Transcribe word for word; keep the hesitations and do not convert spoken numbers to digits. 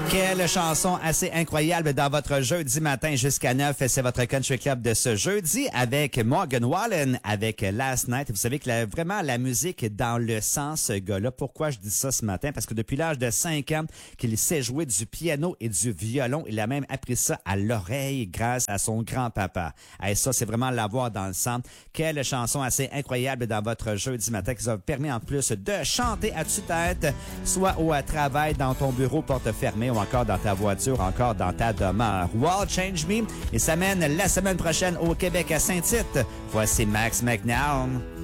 Quelle chanson assez incroyable dans votre jeudi matin jusqu'à neuf. C'est votre Country Club de ce jeudi avec Morgan Wallen avec Last Night. Vous savez que la, vraiment la musique est dans le sang, ce gars-là. Pourquoi je dis ça ce matin? Parce que depuis l'âge de cinq ans qu'il sait jouer du piano et du violon. Il a même appris ça à l'oreille grâce à son grand-papa. Et ça, c'est vraiment l'avoir dans le sang. Quelle chanson assez incroyable dans votre jeudi matin qui vous a permis en plus de chanter à tue-tête, soit au travail, dans ton bureau, porte fermée, ou encore dans ta voiture, encore dans ta demeure. World Change Me, et ça mène la semaine prochaine au Québec à Saint-Tite. Voici Max McNown.